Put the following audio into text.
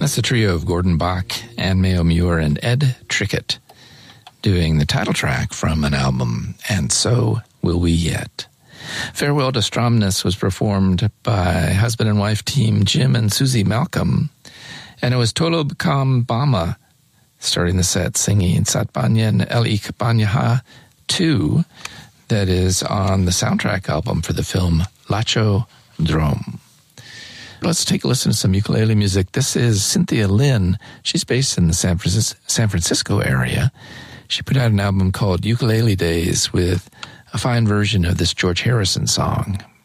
That's the trio of Gordon Bach, Anne Mayo Muir, and Ed Trickett doing the title track from an album, And So Will We Yet. Farewell to Stromness was performed by husband and wife team Jim and Susie Malcolm, and it was Tolub Kam Bama starting the set singing Satbanyan El Ik Banyaha 2, that is on the soundtrack album for the film Lacho Drome. Let's take a listen to some ukulele music. This is Cynthia Lynn. She's based in the San Francisco area. She put out an album called Ukulele Days with a fine version of this George Harrison song,